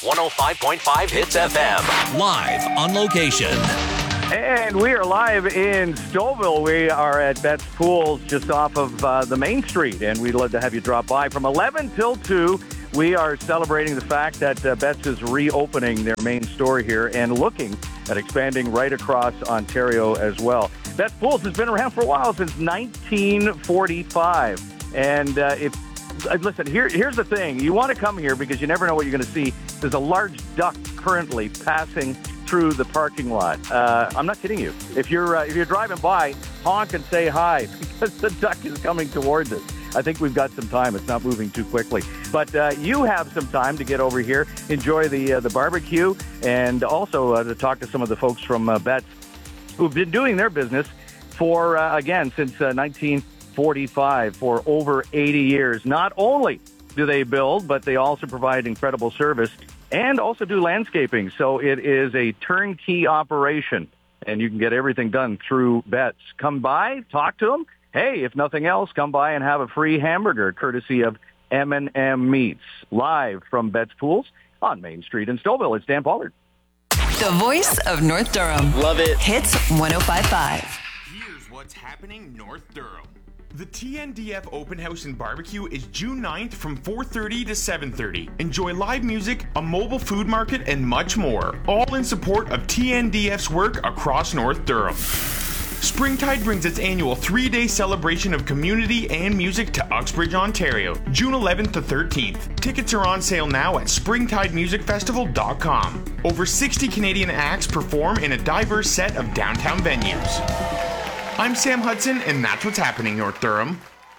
105.5 Hits FM. Live on location. And we are live in Stouffville. We are at Betts Pools just off of the Main Street, and we'd love to have you drop by. From 11 till 2, we are celebrating the fact that Betts is reopening their main store here and looking at expanding right across Ontario as well. Betts Pools has been around for a while, since 1945. And listen, here's the thing. You want to come here because you never know what you're going to see. There's a large duck currently passing through the parking lot. I'm not kidding you. If you're driving by, honk and say hi, because the duck is coming towards us. I think we've got some time. It's not moving too quickly. But you have some time to get over here, enjoy the barbecue, and also to talk to some of the folks from Betts who've been doing their business for, again, since 1945, for over 80 years. Not only do they build, but they also provide incredible service and also do landscaping. So it is a turnkey operation, and you can get everything done through Betts. Come by, talk to them. Hey, if nothing else, come by and have a free hamburger courtesy of M&M Meats. Live from Betts Pools on Main Street in Stouffville. It's Dan Pollard. The voice of North Durham. Love it. Hits 105.5. Here's what's happening North Durham. The TNDF Open House and Barbecue is June 9th from 4:30 to 7:30. Enjoy live music, a mobile food market, and much more. All in support of TNDF's work across North Durham. Springtide brings its annual 3-day celebration of community and music to Uxbridge, Ontario, June 11th to 13th. Tickets are on sale now at springtidemusicfestival.com. Over 60 Canadian acts perform in a diverse set of downtown venues. I'm Sam Hudson, and that's what's happening, North Durham.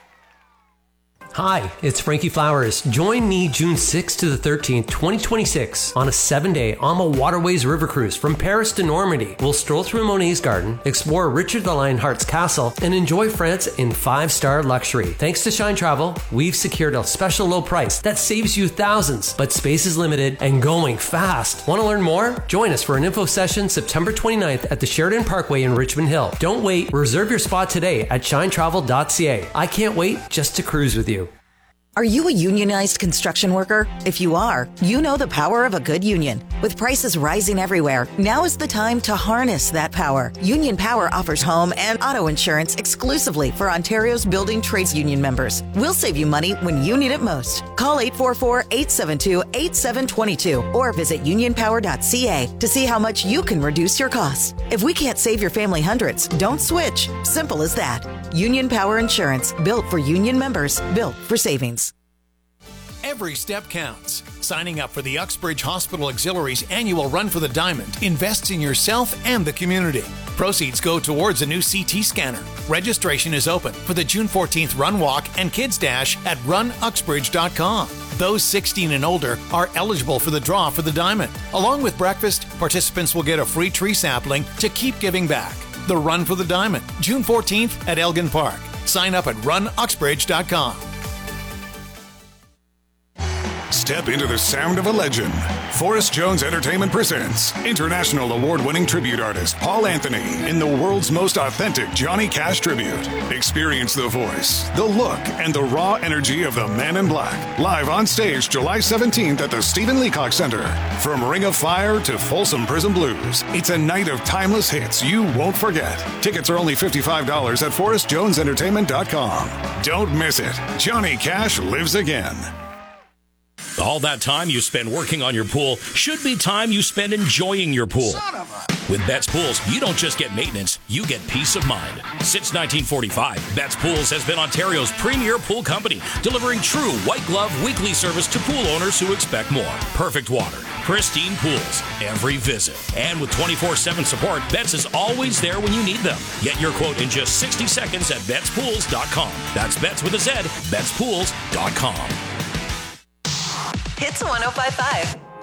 Hi, it's Frankie Flowers. Join me June 6th to the 13th, 2026 on a 7-day AMA Waterways River Cruise from Paris to Normandy. We'll stroll through Monet's Garden, explore Richard the Lionheart's castle, and enjoy France in 5-star luxury. Thanks to Shine Travel, we've secured a special low price that saves you thousands, but space is limited and going fast. Want to learn more? Join us for an info session September 29th at the Sheridan Parkway in Richmond Hill. Don't wait. Reserve your spot today at shinetravel.ca. I can't wait just to cruise with you. Are you a unionized construction worker? If you are, you know the power of a good union. With prices rising everywhere, now is the time to harness that power. Union Power offers home and auto insurance exclusively for Ontario's building trades union members. We'll save you money when you need it most. Call 844-872-8722 or visit unionpower.ca to see how much you can reduce your costs. If we can't save your family hundreds, don't switch. Simple as that. Union Power Insurance, built for union members, built for savings. Every step counts. Signing up for the Uxbridge Hospital Auxiliary's annual Run for the Diamond invests in yourself and the community. Proceeds go towards a new CT scanner. Registration is open for the June 14th Run Walk and Kids Dash at runuxbridge.com. Those 16 and older are eligible for the draw for the diamond. Along with breakfast, participants will get a free tree sapling to keep giving back. The Run for the Diamond, June 14th at Elgin Park. Sign up at runuxbridge.com. Step into the sound of a legend. Forrest Jones Entertainment presents international award-winning tribute artist Paul Anthony in the world's most authentic Johnny Cash tribute. Experience the voice, the look, and the raw energy of the Man in Black. Live on stage July 17th at the Stephen Leacock Center. From Ring of Fire to Folsom Prison Blues, it's a night of timeless hits you won't forget. Tickets are only $55 at forrestjonesentertainment.com. Don't miss it. Johnny Cash lives again. All that time you spend working on your pool should be time you spend enjoying your pool. With Betts Pools, you don't just get maintenance, you get peace of mind. Since 1945, Betts Pools has been Ontario's premier pool company, delivering true white glove weekly service to pool owners who expect more. Perfect water, pristine pools, every visit. And with 24/7 support, Betts is always there when you need them. Get your quote in just 60 seconds at BettsPools.com. That's Betts with a Z, BettsPools.com. Hits 105.5.